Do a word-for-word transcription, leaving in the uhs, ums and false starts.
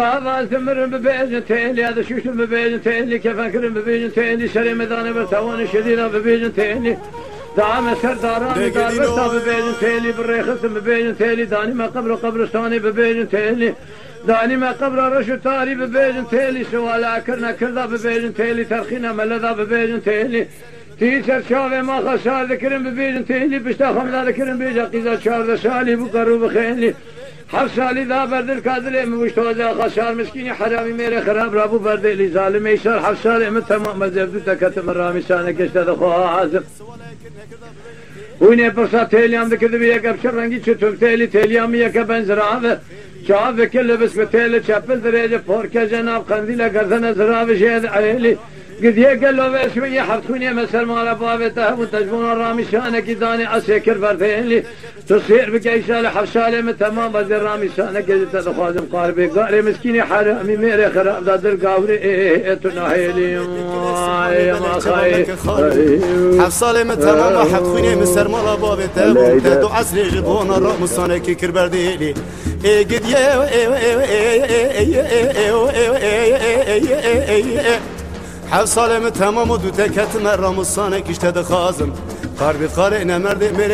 هذا ثمر ببيجن تيلي هذا شوش ببيجن تيلي كيف أكرم ببيجن تيلي شري مداني برتوان شدينا ببيجن تيلي دعم سر داراني دار برتا ببيجن تيلي بالريخص ببيجن تيلي داني ما قبر قبرستاني ببيجن تيلي داني ما قبر رشو تاري ببيجن تيلي سوال أكرنا كردا ببيجن تيلي ترخينا ملذا ببيجن تيلي تيسر شاوه ما خسار ذكرن ببيجن تيلي بشتا خمدا ذكرن بيجا قيزا شارد سالي بقرو بخيلي حف سالی دا بردل کادر مشتوزا خسار مسکینی حرامی میره خراب رابو بردلی ظالم ایشار حف سالی من تمام مزبدو تکتم رامی سانه کشته دخواه حازم وینه پرسا تیلیام دکرده بی یک ابشر رنگی چطور تیلی تیلیامی یک بنزرابه چاو وکل بس به تیل چپل درجه پورکه جناب قندیل گردن زرابه شهد عیلی قد يقلوا بشوية حفتوني مسر مال بابته وتجبون الرامي شانك داني أسكر بردين تصير بقى شال حفشالي من تمام بدر رامي شانك جت تخازم قاربي قاري مسكيني حرامي ميري خراب دادر قاوري إيه تناهيلي ما خاي حفشالي من تمام حفتوني مسر مال بابته وتدو عسري جبون الرامي شانك كر بردين إيه قد يه حف سالم تمام و دو تکت مرام و سانه کشته دخازم قربی قاره نمرده